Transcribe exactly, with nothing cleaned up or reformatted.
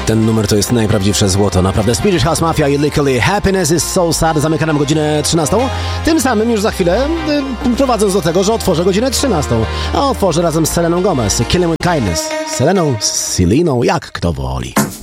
Ten numer to jest najprawdziwsze złoto. Naprawdę. Swedish House Mafia i Lykkily. Happiness is so sad. Zamykam nam godzinę trzynastą. Tym samym już za chwilę y, prowadząc do tego, że otworzę godzinę trzynastą. A otworzę razem z Seleną Gomez. Killing with Kindness. Seleną, Seleną, jak kto woli.